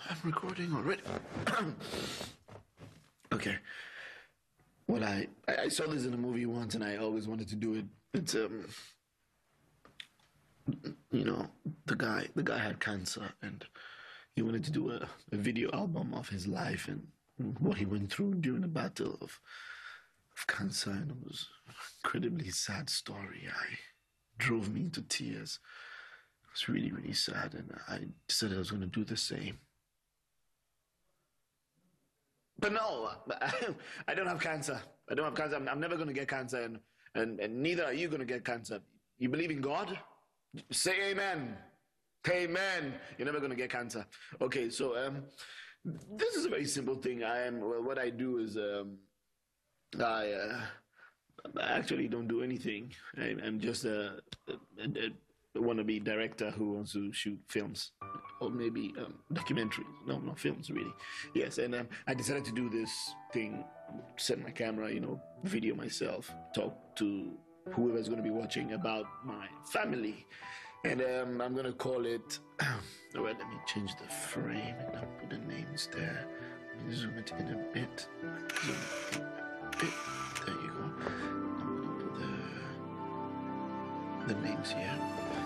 I'm recording already. Okay. Well, I saw this in a movie once, and I always wanted to do it. It's the guy had cancer, and he wanted to do a video album of his life and what he went through during the battle of cancer, and it was an incredibly sad story. I drove me into tears. It was really, really sad, and I decided I was going to do the same. But no, I don't have cancer. I don't have cancer. I'm never going to get cancer, and neither are you going to get cancer. You believe in God? Say amen. Amen. You're never going to get cancer. Okay, so this is a very simple thing. What I do is I actually don't do anything. I'm just a wannabe director who wants to shoot films or maybe documentaries. No, not films, really. Yes, and I decided to do this thing, set my camera, video myself, talk to whoever's going to be watching about my family. And I'm going to call it... All right, let me change the frame and I'll put the names there. Let me zoom it in a bit.